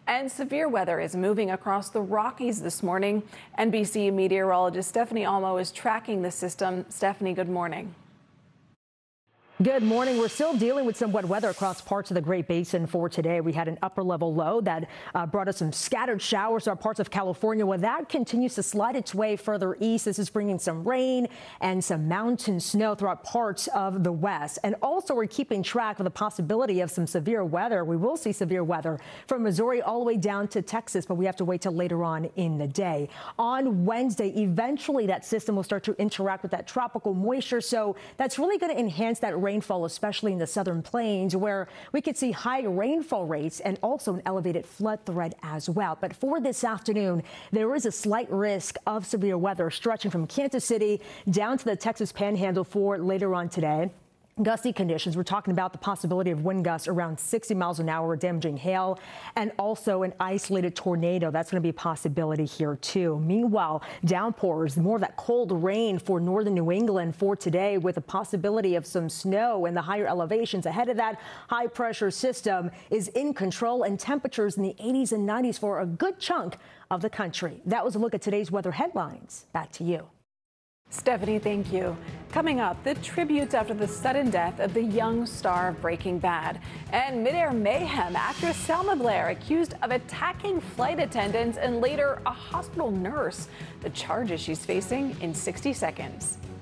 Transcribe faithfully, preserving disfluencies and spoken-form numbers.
And severe weather is moving across the Rockies this morning. N B C meteorologist Stephanie Almo is tracking the system. Stephanie, good morning. Good morning. We're still dealing with some wet weather across parts of the Great Basin for today. We had an upper level low that uh, brought us some scattered showers to parts of California. Well, that continues to slide its way further east. This is bringing some rain and some mountain snow throughout parts of the west. And also we're keeping track of the possibility of some severe weather. We will see severe weather from Missouri all the way down to Texas, but we have to wait till later on in the day. On Wednesday, eventually that system will start to interact with that tropical moisture. So that's really going to enhance that rain. Rainfall, especially in the southern plains, where we could see high rainfall rates and also an elevated flood threat as well. But for this afternoon, there is a slight risk of severe weather stretching from Kansas City down to the Texas Panhandle for later on today. Gusty conditions. We're talking about the possibility of wind gusts around sixty miles an hour, damaging hail, and also an isolated tornado. That's going to be a possibility here, too. Meanwhile, downpours, more of that cold rain for northern New England for today, with a possibility of some snow in the higher elevations. Ahead of that, high pressure system is in control, and temperatures in the eighties and nineties for a good chunk of the country. That was a look at today's weather headlines. Back to you. Stephanie, thank you. Coming up, the tributes after the sudden death of the young star of Breaking Bad. And midair mayhem, actress Selma Blair accused of attacking flight attendants and later a hospital nurse. The charges she's facing in sixty seconds.